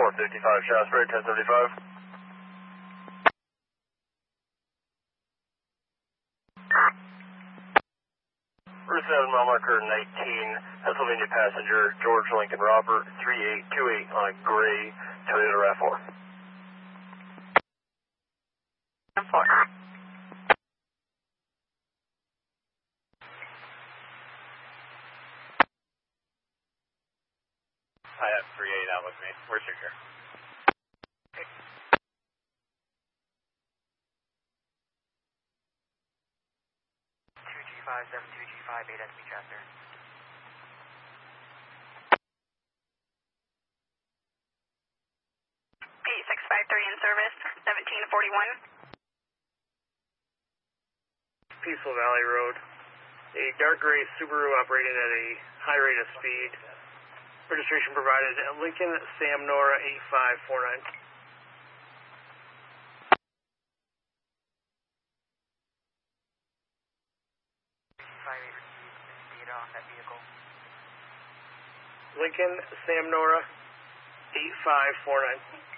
455 Shasbury, 1075. Route 7, mile marker 19, Pennsylvania passenger, George Lincoln Robert, 3828 on a gray Toyota RAV4. 4. I have 38 out with me. Where's your gear? 2G5, 72G5, 8SB Chester. P653 in service, 1741. Peaceful Valley Road. A dark gray Subaru operating at a high rate of speed. Registration provided at Lincoln Sam Nora 8549. Data on that vehicle. Lincoln Sam Nora 8549.